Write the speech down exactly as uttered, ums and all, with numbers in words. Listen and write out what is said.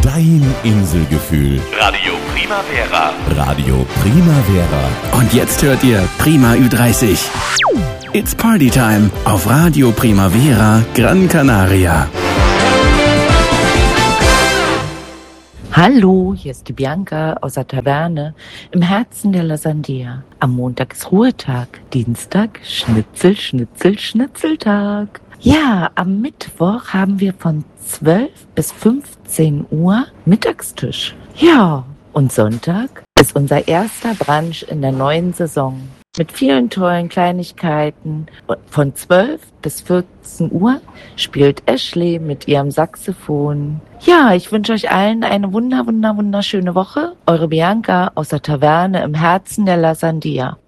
Dein Inselgefühl. Radio Primavera. Radio Primavera. Und jetzt hört ihr Prima Ü dreißig. It's Party Time auf Radio Primavera Gran Canaria. Hallo, hier ist die Bianca aus der Taverne im Herzen der La Sandia. Am Montag ist Ruhetag, Dienstag Schnitzel, Schnitzel, Schnitzeltag. Ja, am Mittwoch haben wir von zwölf bis fünfzehn Uhr Mittagstisch. Ja, und Sonntag ist unser erster Brunch in der neuen Saison. Mit vielen tollen Kleinigkeiten. Von zwölf bis vierzehn Uhr spielt Ashley mit ihrem Saxophon. Ja, ich wünsche euch allen eine wunder, wunder, wunderschöne Woche. Eure Bianca aus der Taverne im Herzen der La Sandia.